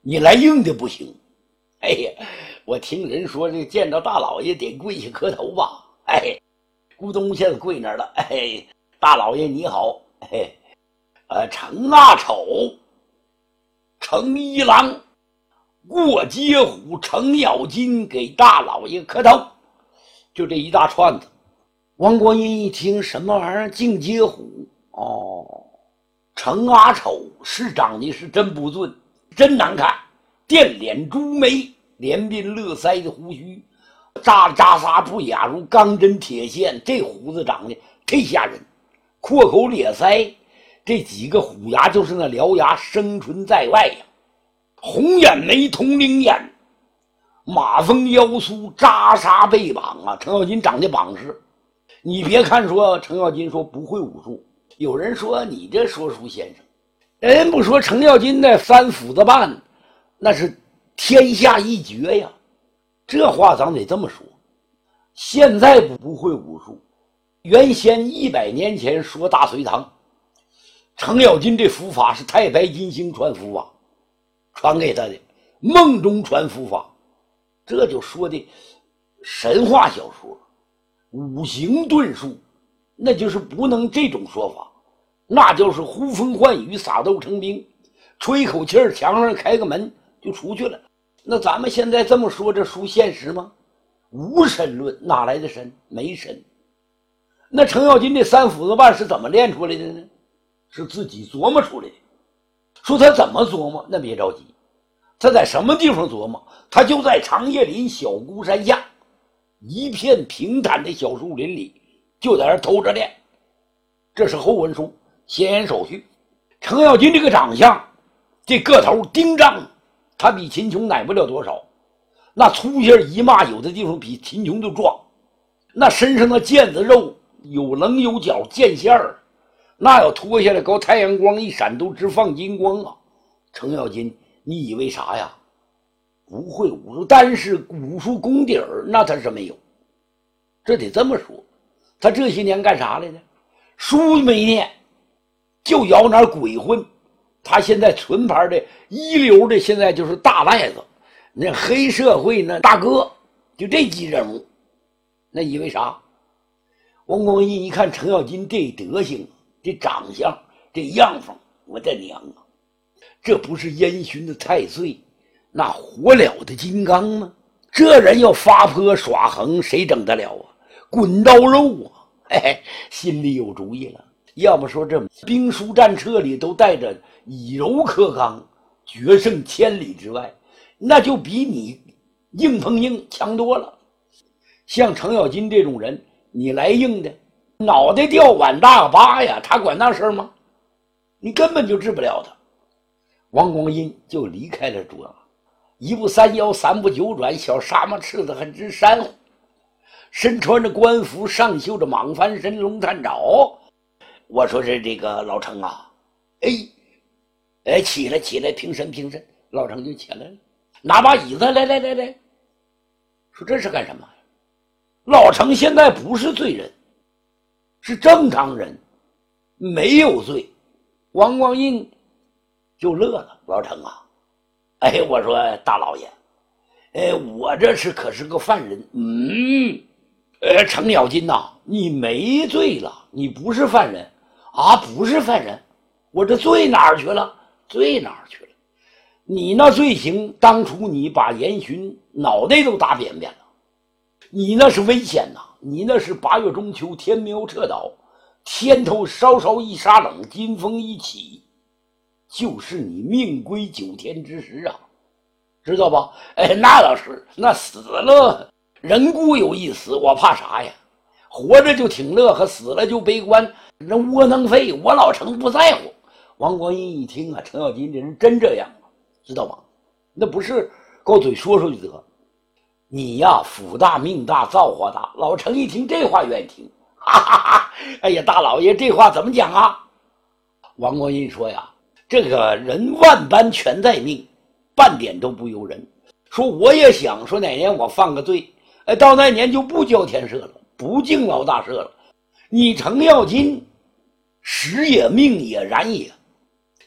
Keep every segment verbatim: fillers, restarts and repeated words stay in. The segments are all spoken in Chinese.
你来硬的不行。哎呀，我听人说这见到大老爷得跪下磕头吧。哎，咕咚一下子跪那儿了。哎，大老爷你好。哎，呃，程阿丑，程一郎，过街虎程咬金给大老爷磕头。就这一大串子。王国英一听什么玩意儿进街虎，哦，程阿丑是长得是真不俊，真难看，电脸朱眉，连鬓乐腮的胡须，扎扎撒不雅如钢针铁线，这胡子长得忒吓人，阔口咧腮，这几个虎牙就是那獠牙生存在外呀，红眼眉铜铃眼，马蜂腰酥，扎沙背膀啊！程咬金长得膀实。你别看说程咬金说不会武术，有人说你这说书先生，人不说程咬金的三斧子半那是天下一绝呀。这话咱得这么说，现在不会武术，原先一百年前说大隋唐，程咬金这符法是太白金星传符法传给他的，梦中传符法，这就说的神话小说五行遁术，那就是不能这种说法，那就是呼风唤雨，撒豆成兵，吹口气儿，墙上开个门就出去了。那咱们现在这么说，这书现实吗？无神论，哪来的神？没神。那程咬金这三斧子半是怎么练出来的呢？是自己琢磨出来的。说他怎么琢磨？那别着急，他在什么地方琢磨？他就在长叶林小孤山下一片平坦的小树林里，就在那偷着练。这是后文书先言手续。程咬金这个长相，这个头丁张，他比秦琼矮不了多少，那粗线一骂有的地方比秦琼都壮，那身上的腱子肉有棱有角，腱线儿那要脱下来高太阳光一闪都直放金光啊。程咬金你以为啥呀？不会武术，但是武术功底儿那他是没有。这得这么说，他这些年干啥来着？书没念，就摇哪鬼混。他现在纯牌的一流的，现在就是大赖子，那黑社会那大哥，就这级人物。那以为啥？王光义一看程咬金这德行，这长相，这样风，我的娘啊！这不是烟熏的太岁，那活了的金刚吗？这人要发泼耍横，谁整得了啊？滚刀肉啊！嘿嘿，心里有主意了。要么说这兵书战策里都带着以柔克刚，决胜千里之外，那就比你硬碰硬强多了。像程咬金这种人，你来硬的，脑袋掉碗大疤呀，他管那事儿吗？你根本就治不了他。王光阴就离开了桌子，一步三摇，三步九转，小沙漠赤子很直山，身穿着官服，上绣着蟒翻身龙探爪。我说是这个老程啊，哎哎，起来起来，平身平身。老程就起来了，拿把椅子来来来来，说这是干什么？老程现在不是罪人，是正常人，没有罪。王光印就乐了，老程啊，哎，我说大老爷，哎，我这是可是个犯人。嗯，呃，程咬金呐、啊，你没罪了，你不是犯人啊，不是犯人，我这罪哪儿去了？罪哪儿去了？你那罪行，当初你把严巡脑袋都打扁扁了，你那是危险呐！你那是八月中秋，天苗撤岛，天头稍稍一沙冷，金风一起，就是你命归九天之时啊，知道吧？哎，那倒是，那死了人固有一死，我怕啥呀？活着就挺乐呵，死了就悲观，那窝囊废，我老程不在乎。王光义一听啊，程咬金这人真这样啊，知道吗？那不是高嘴说说就得。你呀，福大命大，造化大。老程一听这话愿意听，哈哈哈！哎呀，大老爷这话怎么讲啊？王光义说呀，这个人万般全在命，半点都不由人。说我也想说哪年我犯个罪，哎，到那年就不交天赦了，不敬老大赦了。你程咬金时也命也然也，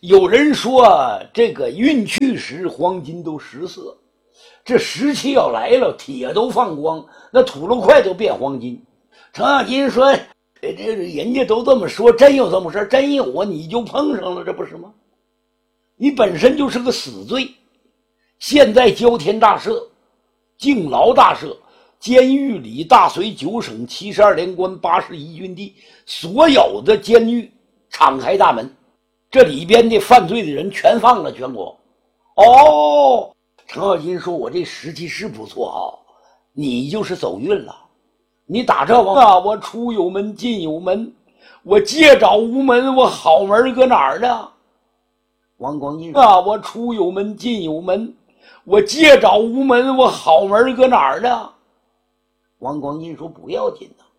有人说这个运去时黄金都失色，这时期要来了，铁都放光，那土楼块都变黄金。程咬金说：“这这人家都这么说，真有这么事？真有啊，你就碰上了，这不是吗？你本身就是个死罪。现在交天大赦、敬牢大赦、监狱里大隋九省七十二连官八十一郡地，所有的监狱敞开大门。”这里边的犯罪的人全放了，全国。哦，程咬金说：“我这时期是不错啊，你就是走运了。你打这王啊，我出有门，进有门，我借找无门，我好门搁哪儿呢？”王光义啊，我出有门，进有门，我借找无门，我好门搁哪儿呢？王光义说：“不要紧呐，